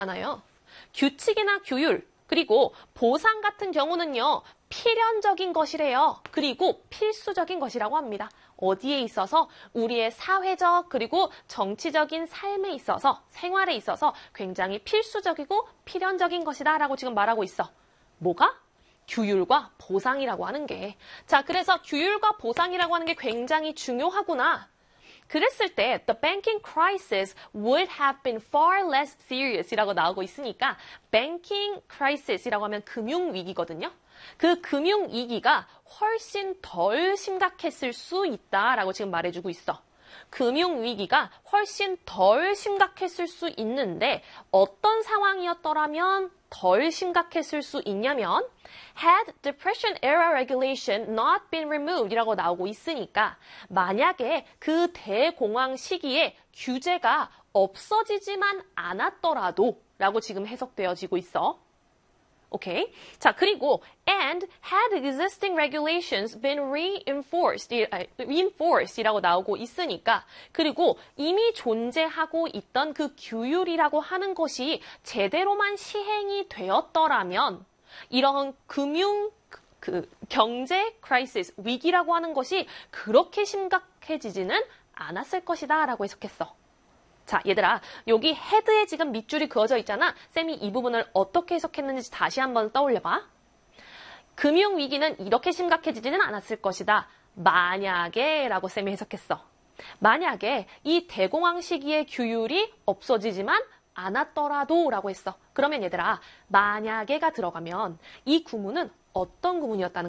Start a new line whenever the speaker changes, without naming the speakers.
않아요. 규칙이나 규율, 그리고 보상 같은 경우는요, 필연적인 것이래요. 그리고 필수적인 것이라고 합니다. 어디에 있어서? 우리의 사회적 그리고 정치적인 삶에 있어서, 생활에 있어서 굉장히 필수적이고 필연적인 것이다 라고 지금 말하고 있어. 뭐가? 규율과 보상이라고 하는 게. 자, 그래서 규율과 보상이라고 하는 게 굉장히 중요하구나. 그랬을 때 the banking crisis would have been far less serious 이라고 나오고 있으니까 banking crisis이라고 하면 금융위기거든요. 그 금융위기가 훨씬 덜 심각했을 수 있다라고 지금 말해주고 있어. 금융위기가 훨씬 덜 심각했을 수 있는데 어떤 상황이었더라면 덜 심각했을 수 있냐면 had depression era regulation not been removed 이라고 나오고 있으니까 만약에 그 대공황 시기에 규제가 없어지지만 않았더라도 라고 지금 해석되어지고 있어. 오케이. 자, 그리고 and had existing regulations been reinforced 이라고 나오고 있으니까 그리고 이미 존재하고 있던 그 규율이라고 하는 것이 제대로만 시행이 되었더라면 이런 경제 크라이시스, 위기라고 하는 것이 그렇게 심각해지지는 않았을 것이다 라고 해석했어. 자, 얘들아, 여기 헤드에 지금 밑줄이 그어져 있잖아. 쌤이 이 부분을 어떻게 해석했는지 다시 한번 떠올려봐. 금융위기는 이렇게 심각해지지는 않았을 것이다. 만약에 라고 쌤이 해석했어. 만약에 이 대공황 시기의 규율이 없어지지만 않았더라도 라고 했어. 그러면 얘들아, 만약에가 들어가면 이 구문은 어떤 구문이었다는